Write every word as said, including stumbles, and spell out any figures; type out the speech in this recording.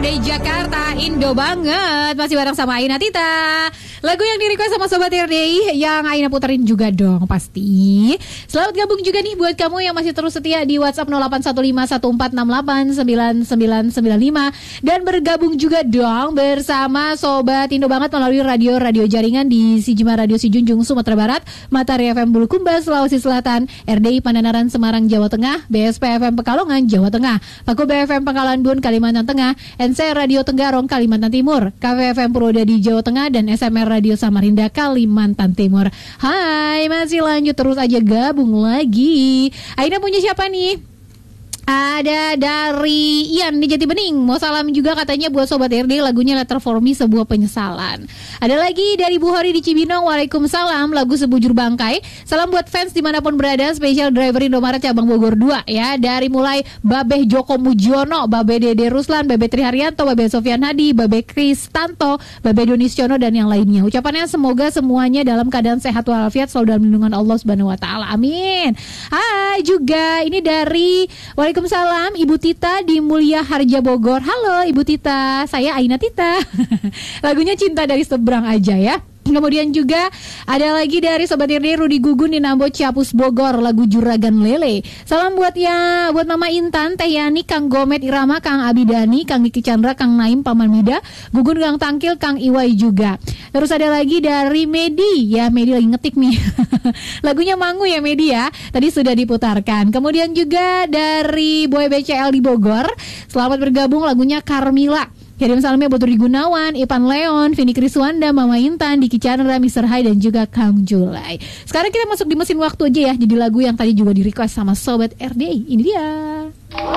Day Jakarta, Indo banget. Masih bareng sama Aina Tita. Lagu yang di-request sama Sobat R D I yang Aina puterin juga dong pasti. Selamat gabung juga nih buat kamu yang masih terus setia di WhatsApp nol delapan satu lima satu empat enam delapan sembilan sembilan sembilan lima. Dan bergabung juga dong bersama Sobat Indo banget melalui radio-radio jaringan di Sijima Radio Sijunjung, Sumatera Barat, Matahari F M Bulukumba, Sulawesi Selatan, R D I Pandanaran Semarang, Jawa Tengah, B S P F M Pekalongan, Jawa Tengah, Paku B F M Pangkalan Bun, Kalimantan Tengah, N C Radio Tenggarong, Kalimantan Timur, K V F M Purwodadi, Jawa Tengah, dan S M R Radio Samarinda, Kalimantan Timur. Hai, masih lanjut terus aja gabung lagi. Aina punya siapa nih? Ada dari Ian di Jati Bening. Mau salam juga katanya buat Sobat R D, lagunya Letter For Me, sebuah penyesalan. Ada lagi dari Bu Hori di Cibinong. Waalaikumsalam, lagu Sebujur Bangkai. Salam buat fans dimanapun berada, spesial driver Indomaret cabang Bogor dua ya. Dari mulai Babeh Joko Mujiono, Babe Dede Ruslan, Babe Triharyanto, Babe Sofian Hadi, Babe Kristanto, Babe Donisyono, dan yang lainnya. Ucapannya semoga semuanya dalam keadaan sehat walafiat, selalu dalam lindungan Allah Subhanahu Wa Taala. Amin. Hai juga ini dari Waalaikumsalam Ibu Tita di Mulia Harja Bogor. Halo Ibu Tita, saya Aina Tita. Lagunya Cinta Dari Seberang aja ya. Kemudian juga ada lagi dari Sobat R D Rudi Gugun di Nambo Ciapus Bogor, lagu Juragan Lele. Salam buat ya buat Mama Intan, Teh Yani, Kang Gomet Irama, Kang Abidani, Kang Niki Chandra, Kang Naim, Paman Mida, Gugun, Kang Tangkil, Kang Iwai juga. Terus ada lagi dari Medi, ya Medi lagi ngetik nih. Lagunya Mangu ya Medi ya, tadi sudah diputarkan. Kemudian juga dari Boy B C L di Bogor, selamat bergabung, lagunya Carmila. Kirim salamnya buat Rudi Gunawan, Ipan Leon, Vini Kriswanda, Mama Intan, Diki Chandra, mister Hai, dan juga Kang Julai. Sekarang kita masuk di mesin waktu aja ya, jadi lagu yang tadi juga di request sama Sobat R D I. Ini dia.